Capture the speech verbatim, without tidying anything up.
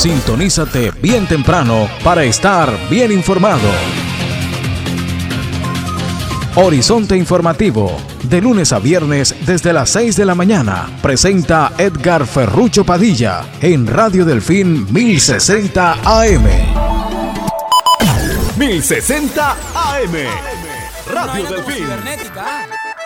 Sintonízate bien temprano para estar bien informado. Horizonte Informativo, de lunes a viernes desde las seis de la mañana, presenta Edgar Ferrucho Padilla en Radio Delfín mil sesenta A M. mil sesenta A M. Radio No Delfín.